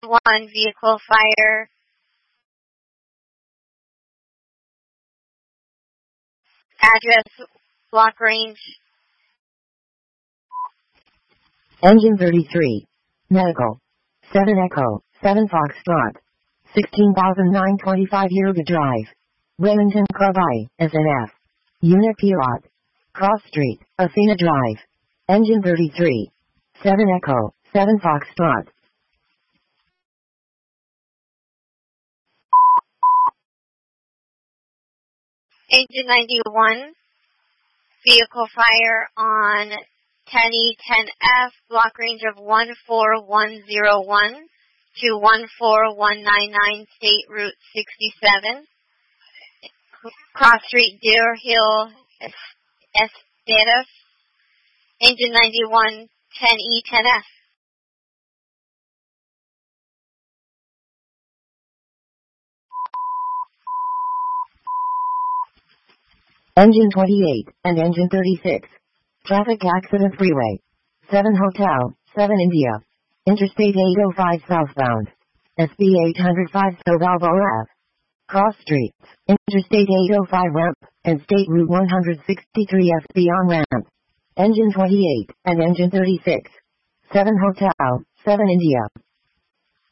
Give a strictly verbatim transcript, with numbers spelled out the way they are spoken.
one vehicle fire. Address, block range. Engine thirty-three. Medical. seven Echo, seven Foxtrot. sixteen thousand nine hundred twenty-five Yoga Drive. Remington Club-I, S N F. Unit Pilot. Cross Street, Athena Drive. Engine thirty-three. seven Echo, seven Foxtrot. Engine ninety-one. Vehicle fire on ten E ten F, block range of one four one zero one to one four one nine nine, State Route sixty-seven. Cross Street, Deer Hill, Estados. Engine ninety-one, ten E ten F. Engine twenty-eight and Engine thirty-six. Traffic accident freeway. seven Hotel, seven India. Interstate eight oh five southbound. S B eight oh five So Balboa Ave. Cross Street. Interstate eight oh five ramp, and State Route one sixty-three F B on ramp. Engine twenty-eight and Engine thirty-six. seven Hotel, seven India.